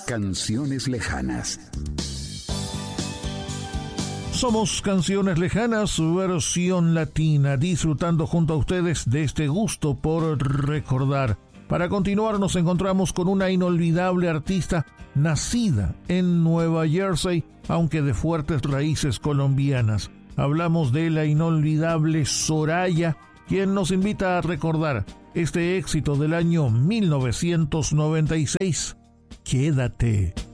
Canciones lejanas. Somos Canciones Lejanas, versión latina, disfrutando junto a ustedes de este gusto por recordar. Para continuar nos encontramos con una inolvidable artista nacida en Nueva Jersey, aunque de fuertes raíces colombianas. Hablamos de la inolvidable Soraya, quien nos invita a recordar este éxito del año 1996. Quédate.